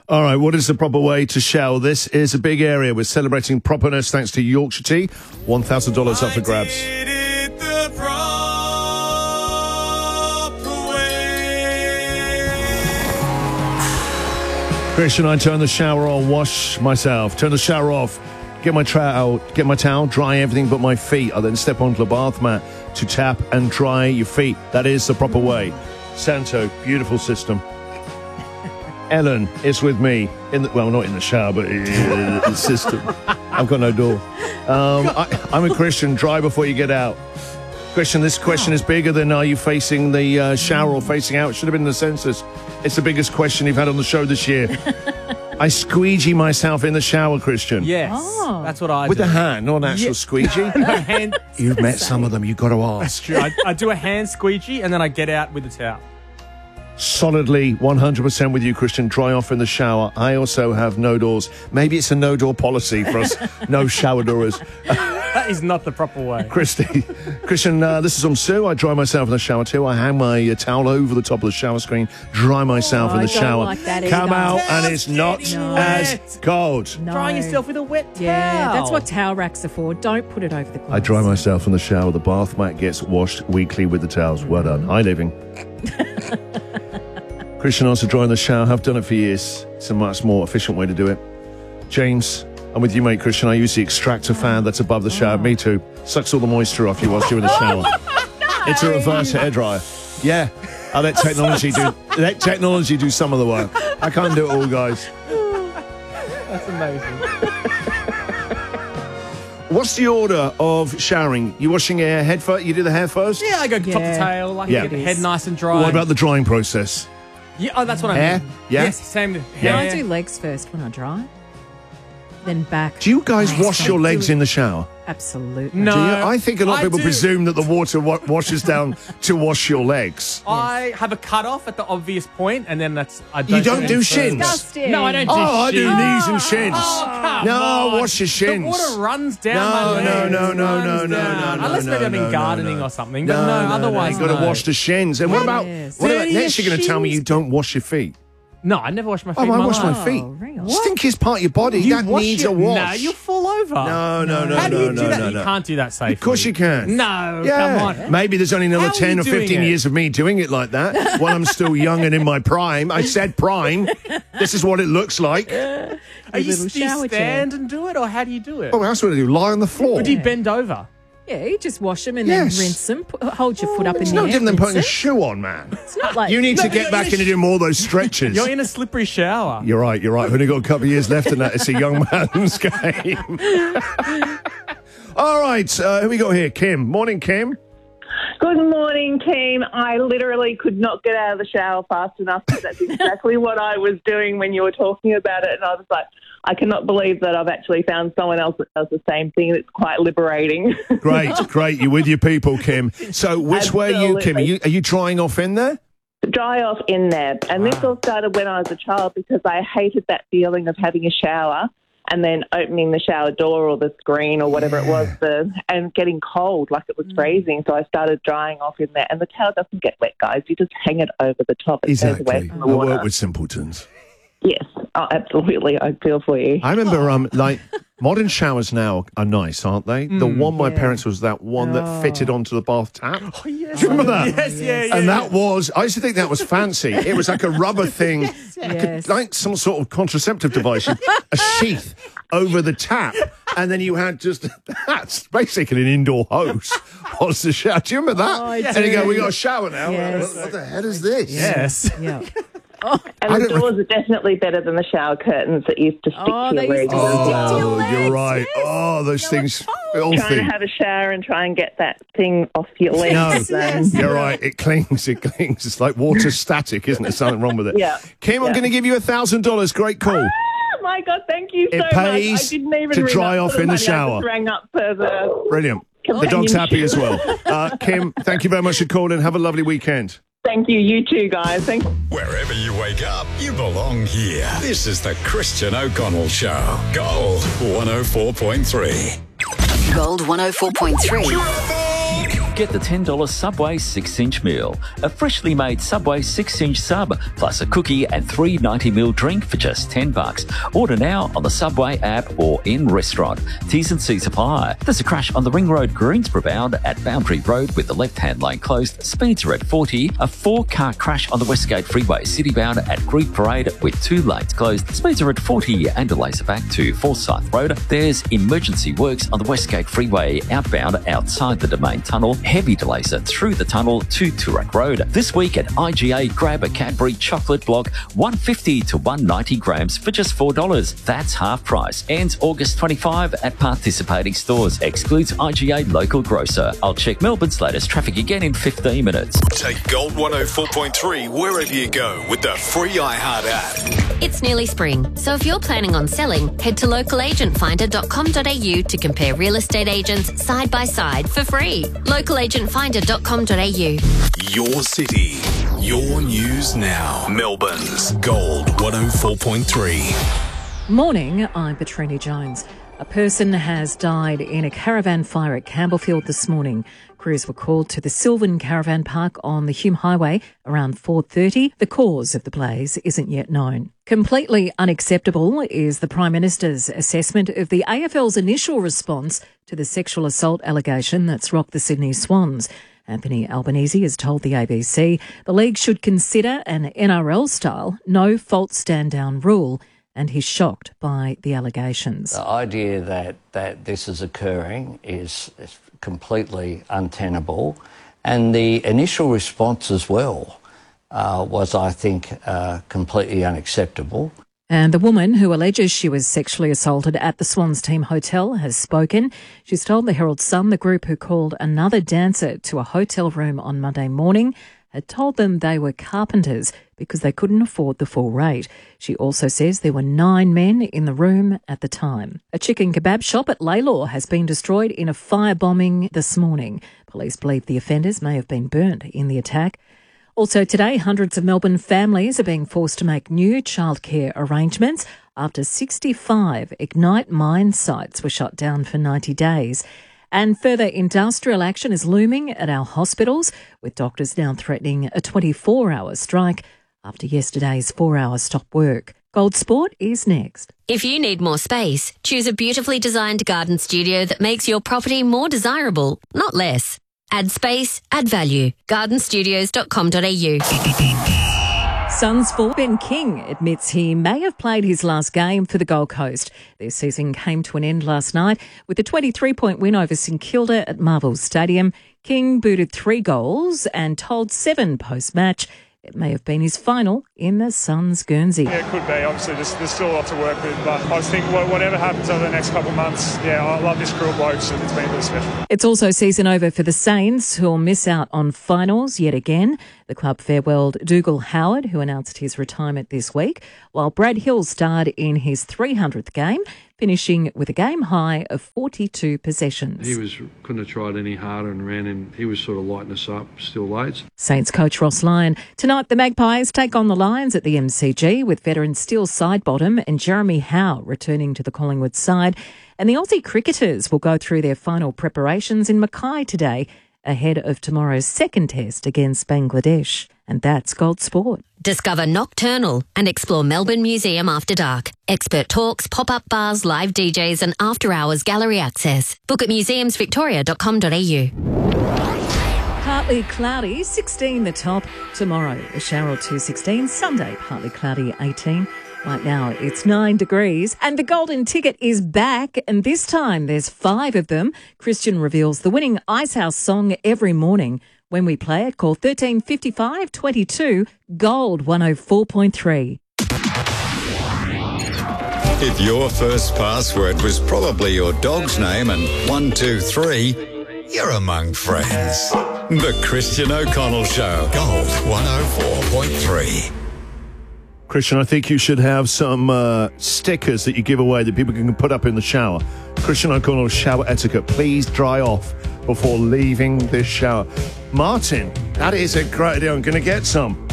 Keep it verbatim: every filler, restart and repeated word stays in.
All right, what is the proper way to shower? This is a big area. We're celebrating properness thanks to Yorkshire Tea. one thousand dollars up for grabs. Did it the proper way. Christian, I turn the shower on, wash myself, turn the shower off, get my towel, get my towel, dry everything but my feet. I then step onto the bath mat to tap and dry your feet. That is the proper way. Santo, beautiful system. Ellen is with me in the, well, not in the shower, but in the system. I've got no door. Um, I, I'm a Christian. Dry before you get out. Christian, this question is bigger than are you facing the uh, shower or facing out? It should have been the census. It's the biggest question you've had on the show this year. I squeegee myself in the shower, Christian. Yes, Oh. that's what I With do. the hand, not an actual Yeah. squeegee. No, hand, You've met some of them. You've got to ask. true. I, I do a hand squeegee and then I get out with the towel. Solidly one hundred percent with you, Christian. Dry off in the shower. I also have no doors. Maybe it's a no door policy for us. No shower doors. That is not the proper way. Christy, Christian, uh, this is on Sue. I dry myself in the shower too. I hang my uh, towel over the top of the shower screen, dry myself Oh, in the I don't shower. like that Come either. out and it's not No. as cold. No. Drying yourself with a wet towel. Yeah, that's what towel racks are for. Don't put it over the glass. I dry myself in the shower. The bath mat gets washed weekly with the towels. Well done. Hi, living. Christian also dry in the shower. I've done it for years. It's a much more efficient way to do it. James, I'm with you, mate, Christian. I use the extractor fan that's above the shower. Me too. Sucks all the moisture off you whilst you're in the shower. It's a reverse hairdryer. Yeah. I let technology do let technology do some of the work. I can't do it all, guys. That's amazing. What's the order of showering? You washing your head first? You do the hair first? Yeah, I go top to Yeah. tail. Like Yeah. get the head nice and dry. What about the drying process? Yeah, oh, that's what I Hair? mean. Yeah? Yes, same. with Yeah. Hair. I do legs first when I dry, then back. Do you guys Yes, wash I your do legs it. in the shower? Absolutely. No. Do you? I think a lot of I people do. presume that the water wa- washes down to wash your legs. I have a cut off at the obvious point, and then that's. I don't You don't it do any shins? further. Disgusting. No, I don't do Oh, I do shins. knees and shins. Oh, come No, on. wash your shins. The water runs down No, my no, legs. no, no, Runs no, no, down. no, no, Unless no, maybe I've been no, gardening no. or something. But no, otherwise You've got to no. wash the shins. And what about, Yes. what about Dirty next you're going to tell me shins. you don't wash your feet? No, I never wash my feet. Oh, in I my wash my life. feet. Oh, hang on. Stinkiest part of your body. You that wash needs your, a wash. No, you'll fall over. No, no, no, How do no, you do no, that? no, You no. can't do that safely. Of course you can. No, Yeah. come on. Maybe there's only another How are ten you or doing fifteen it? years of me doing it like that while I'm still young and in my prime. I said prime. This is what it looks like. Are A you, little do you shower stand and do it, or how do you do it? Oh, what else would I do? Lie on the floor? Or do you bend over? Yeah, you just wash them and Yes. then rinse them. Put, hold your foot up in It's the no air. different than putting a rinse it. shoe on, man. It's not like You need No, to but get you're back in a in and do more of those stretches. You're in a slippery shower. You're right, you're right. We've only got a couple of years left in that. It's a young man's game. All right, uh, who we got here? Kim. Morning, Kim. Good morning, team. I literally could not get out of the shower fast enough because that's exactly what I was doing when you were talking about it. And I was like, I cannot believe that I've actually found someone else that does the same thing. It's quite liberating. Great, great. You're with your people, Kim. So which way are you, Kim? Are Absolutely. you, are you drying off in there? Dry off in there. And this all started when I was a child because I hated that feeling of having a shower and then opening the shower door or the screen or whatever it was the, and getting cold like it was freezing. So I started drying off in there. And the towel doesn't get wet, guys. You just hang it over the top. It stays away Exactly. from I the water. work with simpletons. Yes, oh, absolutely. I feel for you. I remember, um, like, modern showers now are nice, aren't they? the one my yeah. parents was that one that fitted onto the bath tap. Oh, yes. Do you remember that? Yes, yeah, yeah. And that was, I used to think that was fancy. It was like a rubber thing, Yes. like some sort of contraceptive device, a sheath over the tap. And then you had just, that's basically an indoor hose. What's the shower? Do you remember that? Oh, I and you go, do. we got a shower now. Yes. What, what the hell is this? Yes. Yeah. And I the don't doors are definitely better than the shower curtains that used to stick Oh, to they your used legs. to stick to your Oh, legs, you're right. yes. Oh, those things Trying to filthy. have a shower and try and get that thing off your No, legs. Yes. you're right. It clings. It clings. It's like water static, isn't there? Something wrong with it. Yeah. Kim, I'm Yeah. going to give you a thousand dollars. Great call. Oh my God, thank you It so much. pays I didn't even to ring dry up off for in the money. I shower. just rang up for the Brilliant. The dog's happy as well. Uh, Kim, thank you very much for calling. Have a lovely weekend. Thank you. You too, guys. Thank you. Wherever you wake up, you belong here. This is the Christian O'Connell Show. Gold one oh four point three. Gold one oh four point three. Get the ten dollars Subway six inch meal, a freshly made Subway six inch sub, plus a cookie and three ninety milliliter drink for just ten bucks. Order now on the Subway app or in restaurant. T's and C's apply. There's a crash on the Ring Road Greensboro bound at Boundary Road with the left-hand lane closed. Speeds are at forty. A four-car crash on the Westgate Freeway City bound at Greek Parade with two lanes closed. Speeds are at forty and delays are back to Forsyth Road. There's emergency works on the Westgate Freeway outbound outside the Domain Tunnel. Heavy delays are through the tunnel to Toorak Road. This week at I G A, grab a Cadbury chocolate block, one fifty to one ninety grams for just four dollars. That's half price. Ends August twenty-fifth at participating stores. Excludes I G A local grocer. I'll check Melbourne's latest traffic again in fifteen minutes. Take Gold one oh four point three wherever you go with the free iHeart app. It's nearly spring, so if you're planning on selling, head to local agent finder dot com dot a u to compare real estate agents side by side for free. local agent finder dot com dot a u. Your city, your news now. Melbourne's Gold one oh four point three. Morning, I'm Petrini Jones. A person has died in a caravan fire at Campbellfield this morning. Crews were called to the Sylvan Caravan Park on the Hume Highway around four thirty. The cause of the blaze isn't yet known. Completely unacceptable is the Prime Minister's assessment of the A F L's initial response to the sexual assault allegation that's rocked the Sydney Swans. Anthony Albanese has told the A B C the league should consider an N R L-style no-fault stand-down rule, and he's shocked by the allegations. The idea that, that this is occurring is, is completely untenable, and the initial response as well uh, was, I think, uh, completely unacceptable. And the woman who alleges she was sexually assaulted at the Swans Team Hotel has spoken. She's told the Herald Sun the group who called another dancer to a hotel room on Monday morning had told them they were carpenters because they couldn't afford the full rate. She also says there were nine men in the room at the time. A chicken kebab shop at Lalor has been destroyed in a firebombing this morning. Police believe the offenders may have been burnt in the attack. Also today, hundreds of Melbourne families are being forced to make new childcare arrangements after sixty-five Ignite mine sites were shut down for ninety days. And further industrial action is looming at our hospitals, with doctors now threatening a twenty-four hour strike after yesterday's four hour stop work. Gold Sport is next. If you need more space, choose a beautifully designed garden studio that makes your property more desirable, not less. Add space, add value. garden studios dot com dot a u. Suns for Ben King admits he may have played his last game for the Gold Coast. Their season came to an end last night with a twenty-three point win over St Kilda at Marvel Stadium. King booted three goals and told Seven post-match it may have been his final in the Suns Guernsey. Yeah, it could be. Obviously, there's, there's still a lot to work with, but I think whatever happens over the next couple of months, yeah, I love this crew of blokes, and it's been really special. It's also season over for the Saints, who'll miss out on finals yet again. The club farewelled Dougal Howard, who announced his retirement this week, while Brad Hill starred in his three hundredth game, finishing with a game high of forty-two possessions. He was couldn't have tried any harder and ran, and he was sort of lighting us up still late. Saints coach Ross Lyon. Tonight, the Magpies take on the Lions at the M C G, with veteran Steele Sidebottom and Jeremy Howe returning to the Collingwood side. And the Aussie cricketers will go through their final preparations in Mackay today, ahead of tomorrow's second test against Bangladesh. And that's Gold Sport. Discover Nocturnal and explore Melbourne Museum after dark. Expert talks, pop-up bars, live D Js and after-hours gallery access. Book at museums victoria dot com dot a u. Partly cloudy, sixteen the top. Tomorrow, a shower or two, sixteen. Sunday, partly cloudy, eighteen. Right now, it's nine degrees. And the golden ticket is back. And this time, there's five of them. Christian reveals the winning Icehouse song every morning. When we play it, call thirteen fifty-five twenty-two, Gold one oh four point three. If your first password was probably your dog's name and one, two, three, you're among friends. The Christian O'Connell Show. Gold one oh four point three. Christian, I think you should have some uh, stickers that you give away that people can put up in the shower. Christian O'Connell shower etiquette. Please dry off before leaving this shower. Martin, that is a great idea. I'm going to get some.